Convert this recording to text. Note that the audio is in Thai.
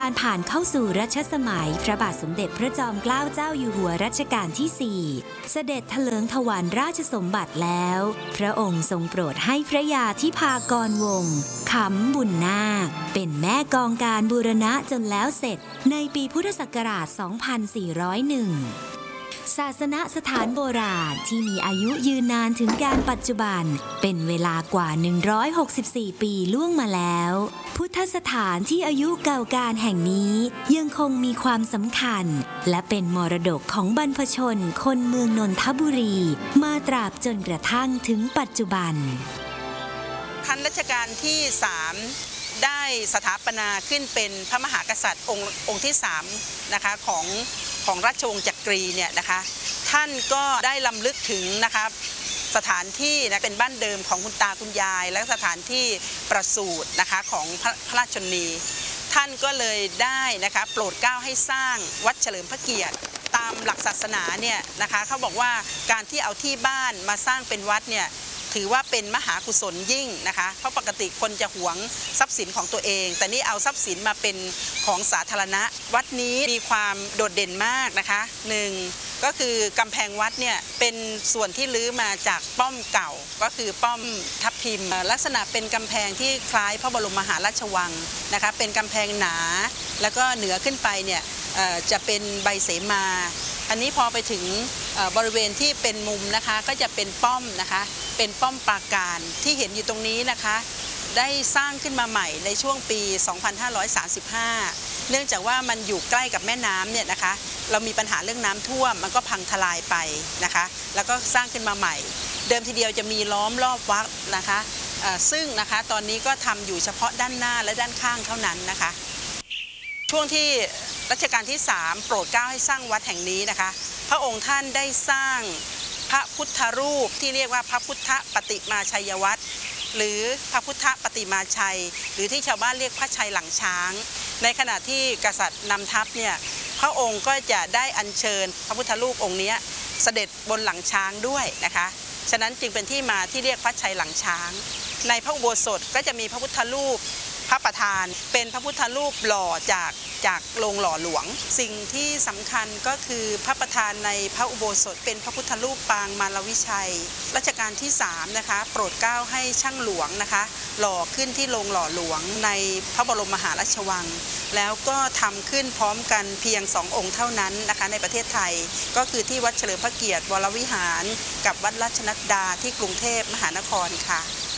การผ่านเข้าสู่รัชสมัยพระบาทสมเด็จพระจอมเกล้าเจ้าอยู่หัวรัชกาลที่ 4 เสด็จเถลิงถวัลย์ราชสมบัติแล้ว พระองค์ทรงโปรดให้พระยาธิภากรวงศ์ขำบุญนาคเป็นแม่กองการบูรณะจนแล้วเสร็จในปีพุทธศักราช 2401 ศาสนสถานโบราณที่มีอายุยืนนานถึงการปัจจุบันเป็นเวลากว่า 164 ปีล่วงมาแล้วพุทธสถานที่อายุเก่าการแห่งนี้ยังคงมีความสำคัญและเป็นมรดกของบรรพชนคนเมืองนนทบุรีมาตราบจนกระทั่งถึงปัจจุบันรัชกาลที่ 3 ได้สถาปนาขึ้นเป็นพระมหากษัตริย์องค์ที่ 3 นะคะของราชวงศ์จักรีเนี่ยนะคะท่านก็ได้รำลึกถึงนะคะสถานที่นะเป็นบ้านเดิมของคุณตาคุณยายและสถานที่ประสูตินะคะของพระราชชนนีท่านก็เลยได้นะคะโปรดเกล้าให้สร้างวัดเฉลิมพระเกียรติตามหลักศาสนาเนี่ยนะคะเขาบอกว่าการที่เอาที่บ้านมาสร้างเป็นวัดเนี่ยถือว่าเป็นมหากุศลยิ่งนะคะเพราะปกติคนจะหวงทรัพย์สินของตัวเองแต่นี่เอาทรัพย์สินมาเป็นของสาธารณะวัดนี้มีความโดดเด่นมากนะคะหนึ่งก็คือกำแพงวัดเนี่ยเป็นส่วนที่ลื้อมาจากป้อมเก่าก็คือป้อมทับทิมลักษณะเป็นกำแพงที่คล้ายพระบรมมหาราชวังนะคะเป็นกำแพงหนาแล้วก็เหนือขึ้นไปเนี่ยจะเป็นใบเสมาอันนี้พอไปถึงบริเวณที่เป็นมุมนะคะก็จะเป็นป้อมนะคะเป็นป้อมปราการที่เห็นอยู่ตรงนี้นะคะได้สร้างขึ้นมาใหม่ในช่วงปี 2535 เนื่องจากว่ามันอยู่ใกล้กับแม่น้ำเนี่ยนะคะเรามีปัญหาเรื่องน้ำท่วมมันก็พังทลายไปนะคะแล้วก็สร้างขึ้นมาใหม่เดิมทีเดียวจะมีล้อมรอบวัดนะคะซึ่งนะคะตอนนี้ก็ทำอยู่เฉพาะด้านหน้าและด้านข้างเท่านั้นนะคะช่วงที่รัชกาลที่ 3 โปรดเกล้าให้สร้างวัดแห่งนี้นะคะพระองค์ท่านได้สร้างพระพุทธรูปที่เรียกว่าพระพุทธปฏิมาชัยวัตรหรือพระพุทธปฏิมาชัยหรือที่ชาวบ้านเรียกพระชัยหลังช้างในขณะที่กษัตริย์นำทัพเนี่ยพระองค์ก็จะได้อัญเชิญพระพุทธรูปองค์นี้เสด็จบนหลังช้างด้วยนะคะฉะนั้นจึงเป็นที่มาที่เรียกพระชัยหลังช้างในพระอุโบสถก็จะมีพระพุทธรูปพระประธานเป็นพระพุทธรูปหล่อจากโรงหล่อหลวงสิ่งที่สำคัญก็คือพระประธานในพระอุโบสถเป็นพระพุทธรูปปางมารวิชัยรัชกาลที่ 3นะคะโปรดเกล้าให้ช่างหลวงนะคะหล่อขึ้นที่โรงหล่อหลวงในพระบรมมหาราชวังแล้วก็ทำขึ้นพร้อมกันเพียง2 องค์เท่านั้นนะคะในประเทศไทยก็คือที่วัดเฉลิมพระเกียรติวรวิหารกับวัดราชนัดดาที่กรุงเทพมหานครค่ะ